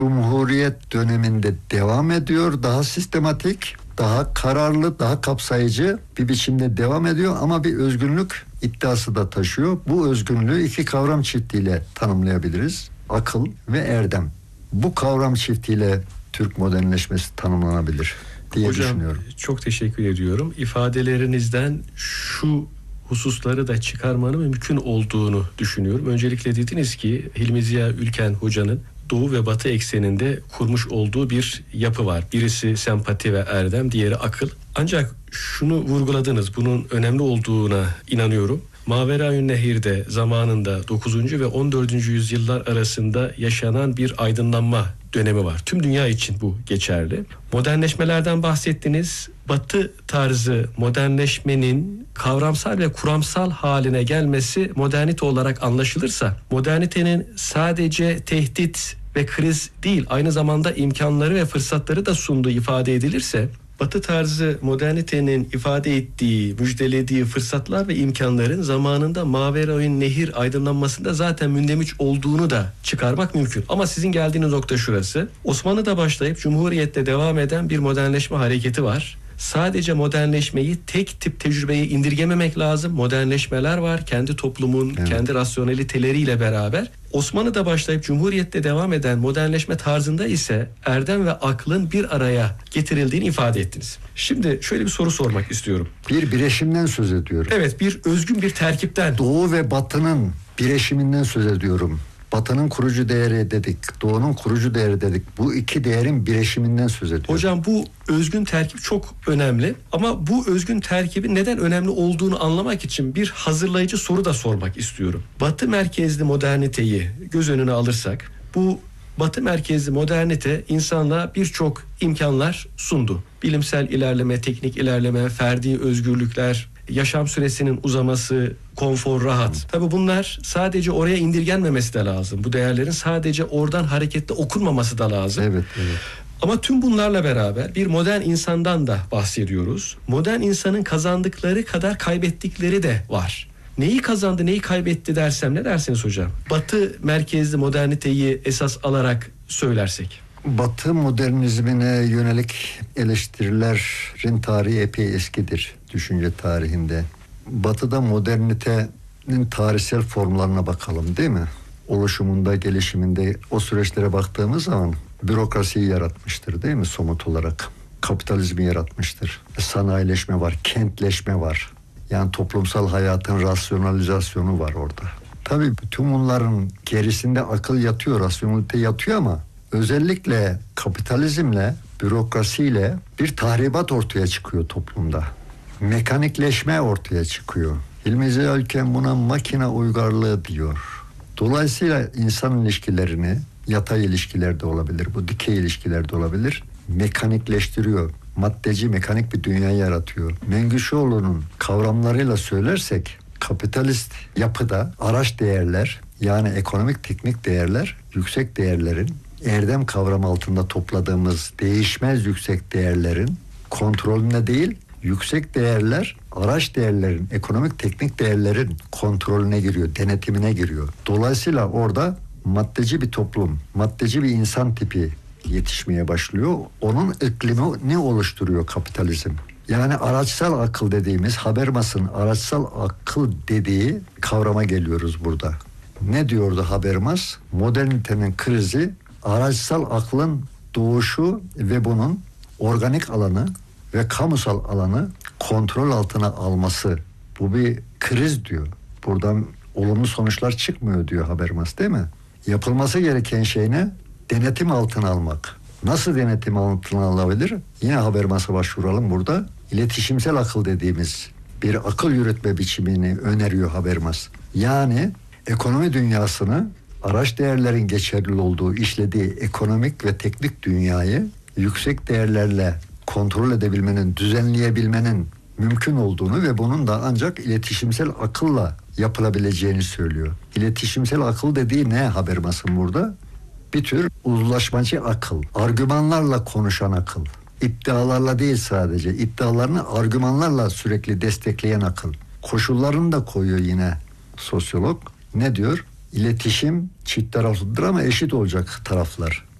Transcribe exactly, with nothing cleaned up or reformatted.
Cumhuriyet döneminde devam ediyor. Daha sistematik, daha kararlı, daha kapsayıcı bir biçimde devam ediyor ama bir özgünlük iddiası da taşıyor. Bu özgünlüğü iki kavram çiftiyle tanımlayabiliriz. Akıl ve erdem. Bu kavram çiftiyle Türk modernleşmesi tanımlanabilir diye Hocam, düşünüyorum. Çok teşekkür ediyorum. İfadelerinizden şu hususları da çıkarmanın mümkün olduğunu düşünüyorum. Öncelikle dediniz ki Hilmi Ziya Ülken Hoca'nın Doğu ve Batı ekseninde kurmuş olduğu bir yapı var. Birisi sempati ve erdem, diğeri akıl. Ancak şunu vurguladınız, bunun önemli olduğuna inanıyorum. Maveraün Nehir'de zamanında dokuzuncu ve on dördüncü yüzyıllar arasında yaşanan bir aydınlanma dönemi var. Tüm dünya için bu geçerli. Modernleşmelerden bahsettiniz. Batı tarzı modernleşmenin kavramsal ve kuramsal haline gelmesi modernite olarak anlaşılırsa, modernitenin sadece tehdit ve kriz değil, aynı zamanda imkanları ve fırsatları da sunduğu ifade edilirse, Batı tarzı modernitenin ifade ettiği, müjdelediği fırsatlar ve imkanların zamanında Maveraün Nehir aydınlanmasında zaten mündemiş olduğunu da çıkarmak mümkün. Ama sizin geldiğiniz nokta şurası. Osmanlı'da başlayıp Cumhuriyet'te devam eden bir modernleşme hareketi var. Sadece modernleşmeyi tek tip tecrübeye indirgememek lazım. Modernleşmeler var. Kendi toplumun, evet, kendi rasyoneliteleriyle beraber. Osmanlı'da başlayıp Cumhuriyet'te devam eden modernleşme tarzında ise erdem ve aklın bir araya getirildiğini ifade ettiniz. Şimdi şöyle bir soru sormak istiyorum. Bir bileşimden söz ediyorum. Evet, bir özgün bir terkipten. Doğu ve Batı'nın bileşiminden söz ediyorum. Batı'nın kurucu değeri dedik, Doğu'nun kurucu değeri dedik. Bu iki değerin bileşiminden söz ediyoruz. Hocam, bu özgün terkip çok önemli. Ama bu özgün terkibin neden önemli olduğunu anlamak için bir hazırlayıcı soru da sormak istiyorum. Batı merkezli moderniteyi göz önüne alırsak, bu Batı merkezli modernite insanlığa birçok imkanlar sundu. Bilimsel ilerleme, teknik ilerleme, ferdi özgürlükler, yaşam süresinin uzaması, konfor, rahat. Tabii bunlar sadece oraya indirgenmemesi de lazım. Bu değerlerin sadece oradan hareketle okunmaması da lazım. Evet, evet. Ama tüm bunlarla beraber bir modern insandan da bahsediyoruz. Modern insanın kazandıkları kadar kaybettikleri de var. Neyi kazandı, neyi kaybetti dersem ne dersiniz hocam? Batı merkezli moderniteyi esas alarak söylersek. Batı modernizmine yönelik eleştirilerin tarihi epey eskidir düşünce tarihinde. Batı'da modernitenin tarihsel formlarına bakalım, değil mi? Oluşumunda, gelişiminde o süreçlere baktığımız zaman bürokrasiyi yaratmıştır, değil mi, somut olarak? Kapitalizmi yaratmıştır. Sanayileşme var, kentleşme var. Yani toplumsal hayatın rasyonalizasyonu var orada. Tabii bütün bunların gerisinde akıl yatıyor, rasyonelite yatıyor ama özellikle kapitalizmle, bürokrasiyle bir tahribat ortaya çıkıyor toplumda. Mekanikleşme ortaya çıkıyor. Hilmi Ziya Ülken buna makine uygarlığı diyor. Dolayısıyla insan ilişkilerini, yatay ilişkiler de olabilir, bu dikey ilişkiler de olabilir, mekanikleştiriyor. Maddeci, mekanik bir dünya yaratıyor. Mengüçoğlu'nun kavramlarıyla söylersek, kapitalist yapıda araç değerler, yani ekonomik teknik değerler, yüksek değerlerin, erdem kavramı altında topladığımız değişmez yüksek değerlerin kontrolünde değil, yüksek değerler, araç değerlerin, ekonomik teknik değerlerin kontrolüne giriyor, denetimine giriyor. Dolayısıyla orada maddeci bir toplum, maddeci bir insan tipi yetişmeye başlıyor. Onun iklimi ne oluşturuyor kapitalizm? Yani araçsal akıl dediğimiz, Habermas'ın araçsal akıl dediği kavrama geliyoruz burada. Ne diyordu Habermas? Modernitenin krizi, araçsal aklın doğuşu ve bunun organik alanı ve kamusal alanı kontrol altına alması. Bu bir kriz diyor. Buradan olumlu sonuçlar çıkmıyor diyor Habermas, değil mi? Yapılması gereken şey ne? Denetim altına almak. Nasıl denetim altına alabilir? Yine Habermas'a başvuralım burada. İletişimsel akıl dediğimiz bir akıl yürütme biçimini öneriyor Habermas. Yani ekonomi dünyasını, araç değerlerin geçerli olduğu, işlediği ekonomik ve teknik dünyayı yüksek değerlerle kontrol edebilmenin, düzenleyebilmenin mümkün olduğunu ve bunun da ancak iletişimsel akılla yapılabileceğini söylüyor. İletişimsel akıl dediği ne Habermas'ın burada? Bir tür uzlaşmacı akıl, argümanlarla konuşan akıl. İddialarla değil sadece, iddialarını argümanlarla sürekli destekleyen akıl. Koşullarını da koyuyor yine sosyolog. Ne diyor? İletişim çift taraflıdır ama eşit olacak taraflar.